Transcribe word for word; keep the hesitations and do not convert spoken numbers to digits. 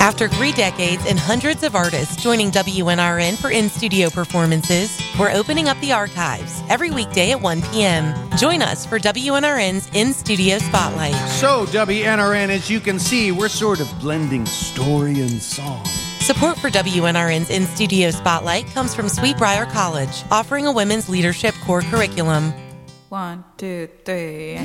After three decades and hundreds of artists joining W N R N for in-studio performances, we're opening up the archives every weekday at one p.m. Join us for W N R N's In-Studio Spotlight. So, W N R N, as you can see, we're sort of blending story and song. Support for W N R N's In-Studio Spotlight comes from Sweetbriar College, offering a women's leadership core curriculum. One, two, three.